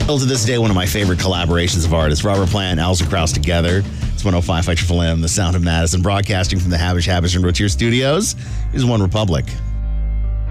Still to this day, one of my favorite collaborations of artists. Robert Plant and Alison Krauss together. It's 105 FIM, the sound of Madison, broadcasting from the Habish and Rotier Studios. Here's One Republic.